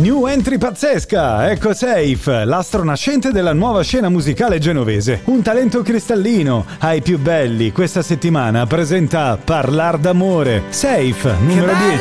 New entry pazzesca, ecco Safe, l'astro nascente della nuova scena musicale genovese. Un talento cristallino, ai più belli, questa settimana presenta Parlar d'amore. Safe, numero 10.